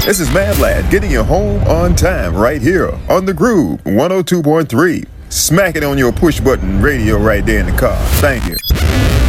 This is Mad Lad getting you home on time right here on The Groove 102.3. Smack it on your push button radio right there in the car. Thank you.